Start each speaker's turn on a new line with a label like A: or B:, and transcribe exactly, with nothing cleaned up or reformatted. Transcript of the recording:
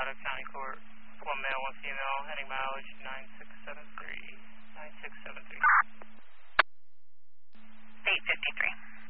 A: County Court. One male, one female, heading mileage nine six seven three.